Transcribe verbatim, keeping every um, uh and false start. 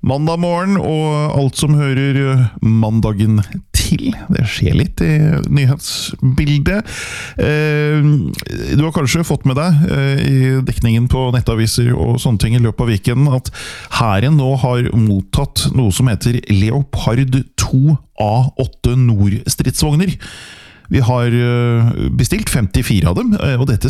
Mandag morgen og alt som hører mandagen til. Det skjer litt i nyhetsbildet. Du har kanskje fått med deg i dekningen på nettaviser og sånne ting i løpet av weekenden at hæren nå har mottatt noe som heter Leopard to A åtte Nord-stridsvogner. Vi har bestilt femtifire av dem, og dette